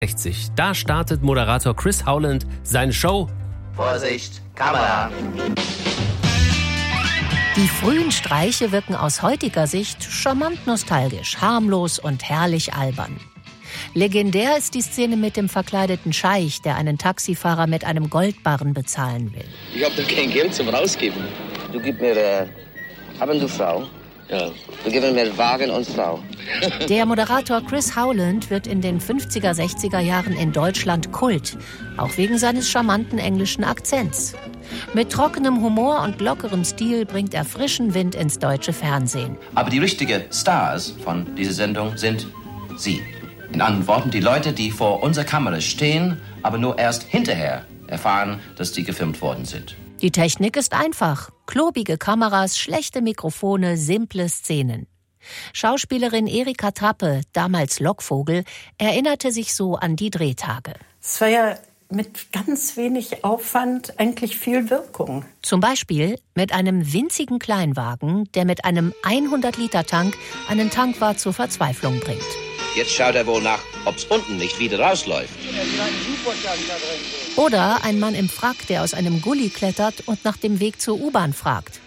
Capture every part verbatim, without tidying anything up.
Da startet Moderator Chris Howland seine Show. Vorsicht, Kamera! Die frühen Streiche wirken aus heutiger Sicht charmant nostalgisch, harmlos und herrlich albern. Legendär ist die Szene mit dem verkleideten Scheich, der einen Taxifahrer mit einem Goldbarren bezahlen will. Ich hab doch kein Geld zum Rausgeben. Du gib mir, äh, haben du Frau? Ja. Du gib mir Wagen und Frau. Der Moderator Chris Howland wird in den fünfziger, sechziger Jahren in Deutschland Kult, auch wegen seines charmanten englischen Akzents. Mit trockenem Humor und lockerem Stil bringt er frischen Wind ins deutsche Fernsehen. Aber die richtigen Stars von dieser Sendung sind Sie. In anderen Worten, die Leute, die vor unserer Kamera stehen, aber nur erst hinterher erfahren, dass die gefilmt worden sind. Die Technik ist einfach. Klobige Kameras, schlechte Mikrofone, simple Szenen. Schauspielerin Erika Trappe, damals Lockvogel, erinnerte sich so an die Drehtage. Es war ja mit ganz wenig Aufwand eigentlich viel Wirkung. Zum Beispiel mit einem winzigen Kleinwagen, der mit einem hundert-Liter-Tank einen Tankwart zur Verzweiflung bringt. Jetzt schaut er wohl nach, ob's unten nicht wieder rausläuft. Oder ein Mann im Frack, der aus einem Gully klettert und nach dem Weg zur U-Bahn fragt.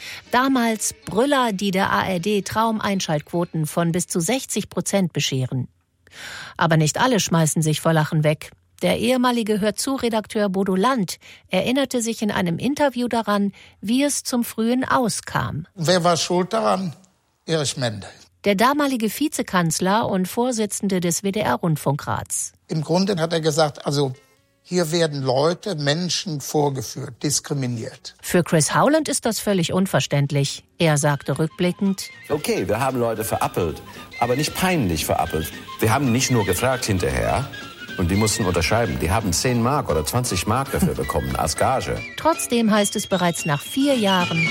Damals Brüller, die der A R D Traumeinschaltquoten von bis zu sechzig Prozent bescheren. Aber nicht alle schmeißen sich vor Lachen weg. Der ehemalige Hör-zu-Redakteur Bodo Land erinnerte sich in einem Interview daran, wie es zum frühen Aus kam. Wer war schuld daran? Erich Mendel. Der damalige Vizekanzler und Vorsitzende des W D R-Rundfunkrats. Im Grunde hat er gesagt, also hier werden Leute, Menschen vorgeführt, diskriminiert. Für Chris Howland ist das völlig unverständlich. Er sagte rückblickend: Okay, wir haben Leute verappelt, aber nicht peinlich verappelt. Wir haben nicht nur gefragt hinterher und die mussten unterschreiben. Die haben zehn Mark oder zwanzig Mark dafür bekommen als Gage. Trotzdem heißt es bereits nach vier Jahren: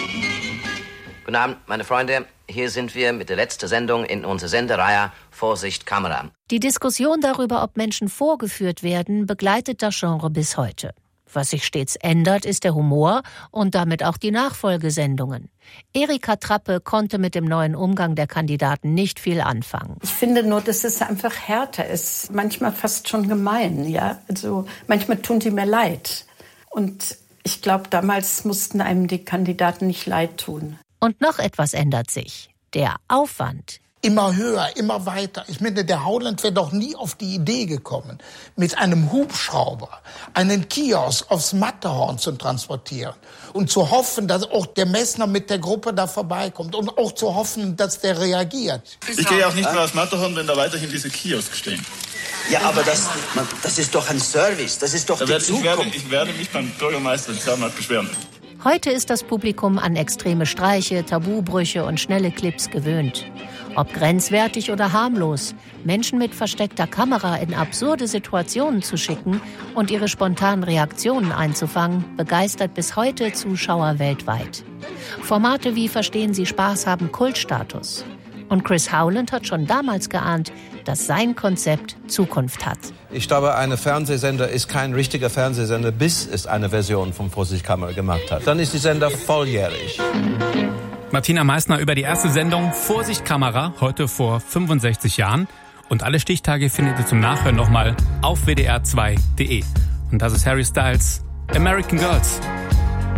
Guten Abend, meine Freunde. Hier sind wir mit der letzten Sendung in unserer Sendereihe Vorsicht, Kamera. Die Diskussion darüber, ob Menschen vorgeführt werden, begleitet das Genre bis heute. Was sich stets ändert, ist der Humor und damit auch die Nachfolgesendungen. Erika Trappe konnte mit dem neuen Umgang der Kandidaten nicht viel anfangen. Ich finde nur, dass es einfach härter ist, manchmal fast schon gemein, ja. Also manchmal tun die mir leid. Und ich glaube, damals mussten einem die Kandidaten nicht leid tun. Und noch etwas ändert sich: der Aufwand. Immer höher, immer weiter. Ich meine, der Howland wäre doch nie auf die Idee gekommen, mit einem Hubschrauber einen Kiosk aufs Matterhorn zu transportieren und zu hoffen, dass auch der Messner mit der Gruppe da vorbeikommt und auch zu hoffen, dass der reagiert. Ich gehe auch nicht mehr aufs Matterhorn, wenn da weiterhin diese Kiosk stehen. Ja, aber das, man, das ist doch ein Service, das ist doch da die werde, Zukunft. Ich werde, ich werde mich beim Bürgermeister Zermatt beschweren. Heute ist das Publikum an extreme Streiche, Tabubrüche und schnelle Clips gewöhnt. Ob grenzwertig oder harmlos, Menschen mit versteckter Kamera in absurde Situationen zu schicken und ihre spontanen Reaktionen einzufangen, begeistert bis heute Zuschauer weltweit. Formate wie Verstehen Sie Spaß haben Kultstatus. Und Chris Howland hat schon damals geahnt, dass sein Konzept Zukunft hat. Ich glaube, ein Fernsehsender ist kein richtiger Fernsehsender, bis es eine Version von Vorsicht, Kamera gemacht hat. Dann ist die Sender volljährig. Martina Meissner über die erste Sendung Vorsicht, Kamera, heute vor fünfundsechzig Jahren. Und alle Stichtage findet ihr zum Nachhören nochmal auf w d r zwei punkt d e. Und das ist Harry Styles, American Girls.